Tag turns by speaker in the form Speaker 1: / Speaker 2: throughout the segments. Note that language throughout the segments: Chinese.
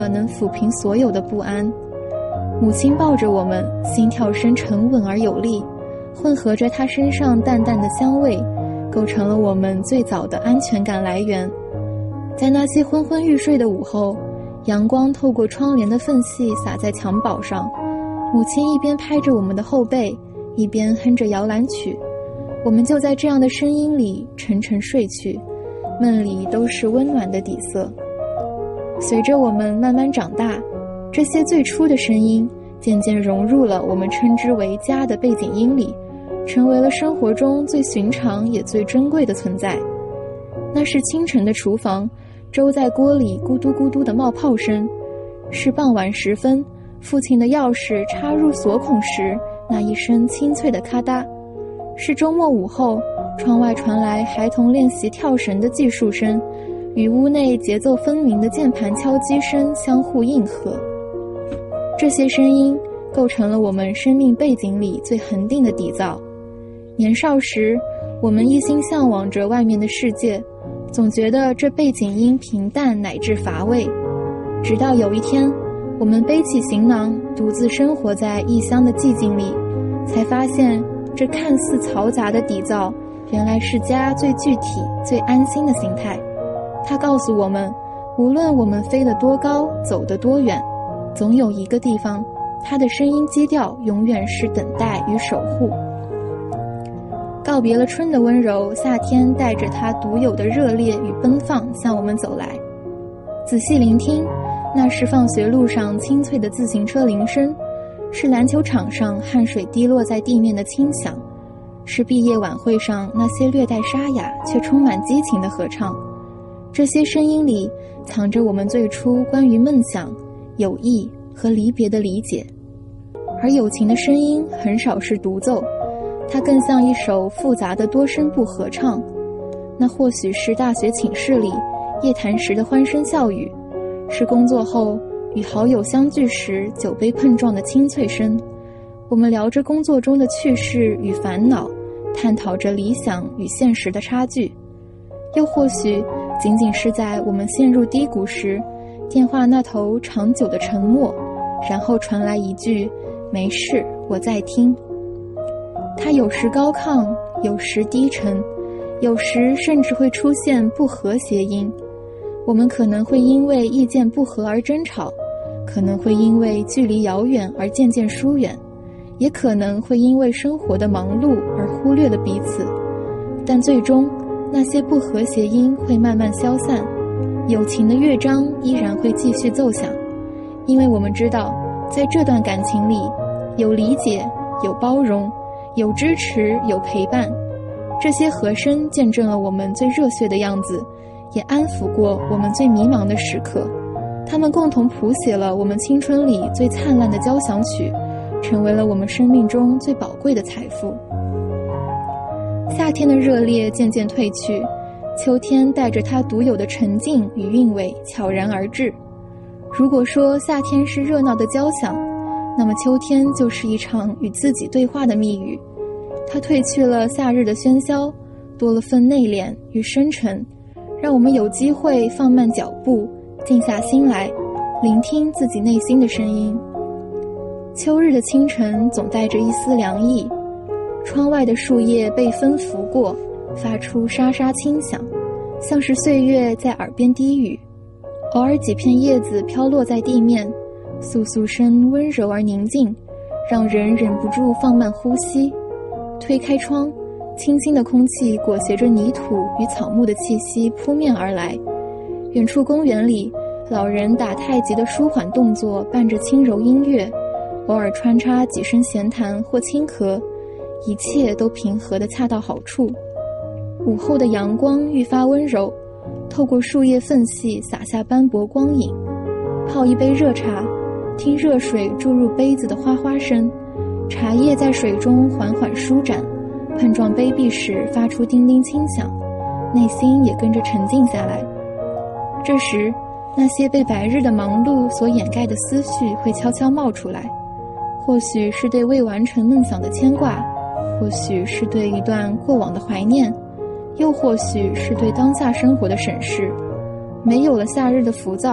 Speaker 1: 能抚平所有的不安。母亲抱着我们，心跳声沉稳而有力，混合着她身上淡淡的香味，构成了我们最早的安全感来源。在那些昏昏欲睡的午后，阳光透过窗帘的缝隙洒在襁褓上，母亲一边拍着我们的后背，一边哼着摇篮曲，我们就在这样的声音里沉沉睡去，梦里都是温暖的底色。随着我们慢慢长大，这些最初的声音渐渐融入了我们称之为家的背景音里，成为了生活中最寻常也最珍贵的存在。那是清晨的厨房，粥在锅里咕嘟咕嘟的冒泡声，是傍晚时分父亲的钥匙插入锁孔时那一声清脆的咔嗒，是周末午后窗外传来孩童练习跳绳的计数声与屋内节奏分明的键盘敲击声相互应和。这些声音构成了我们生命背景里最恒定的底噪。年少时，我们一心向往着外面的世界，总觉得这背景音平淡乃至乏味。直到有一天，我们背起行囊，独自生活在异乡的寂静里，才发现这看似嘈杂的底噪，原来是家最具体、最安心的形态。它告诉我们，无论我们飞得多高，走得多远，总有一个地方，它的声音基调永远是等待与守护。告别了春的温柔，夏天带着它独有的热烈与奔放向我们走来。仔细聆听，那是放学路上清脆的自行车铃声，是篮球场上汗水滴落在地面的轻响，是毕业晚会上那些略带沙哑却充满激情的合唱。这些声音里藏着我们最初关于梦想、友谊和离别的理解。而友情的声音很少是独奏，它更像一首复杂的多声部合唱。那或许是大学寝室里夜谈时的欢声笑语，是工作后与好友相聚时酒杯碰撞的清脆声。我们聊着工作中的趣事与烦恼，探讨着理想与现实的差距。又或许仅仅是在我们陷入低谷时，电话那头长久的沉默，然后传来一句没事，我在听。它有时高亢，有时低沉，有时甚至会出现不和谐音。我们可能会因为意见不合而争吵，可能会因为距离遥远而渐渐疏远，也可能会因为生活的忙碌而忽略了彼此。但最终那些不和谐音会慢慢消散，友情的乐章依然会继续奏响。因为我们知道，在这段感情里，有理解，有包容，有支持，有陪伴。这些和声见证了我们最热血的样子，也安抚过我们最迷茫的时刻。他们共同谱写了我们青春里最灿烂的交响曲，成为了我们生命中最宝贵的财富。夏天的热烈渐渐褪去，秋天带着它独有的沉静与韵味悄然而至。如果说夏天是热闹的交响，那么秋天就是一场与自己对话的密语。它褪去了夏日的喧嚣，多了份内敛与深沉，让我们有机会放慢脚步，静下心来，聆听自己内心的声音。秋日的清晨总带着一丝凉意，窗外的树叶被风拂过，发出沙沙轻响，像是岁月在耳边低语。偶尔几片叶子飘落在地面，簌簌声温柔而宁静，让人忍不住放慢呼吸。推开窗，清新的空气裹挟着泥土与草木的气息扑面而来。远处公园里，老人打太极的舒缓动作伴着轻柔音乐，偶尔穿插几声闲谈或轻咳，一切都平和得恰到好处。午后的阳光愈发温柔，透过树叶缝隙洒下斑驳光影。泡一杯热茶，听热水注入杯子的哗哗声，茶叶在水中缓缓舒展，碰撞杯壁时发出叮叮轻响，内心也跟着沉静下来。这时，那些被白日的忙碌所掩盖的思绪会悄悄冒出来，或许是对未完成梦想的牵挂，或许是对一段过往的怀念，又或许是对当下生活的审视。没有了夏日的浮躁，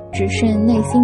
Speaker 1: 只剩内心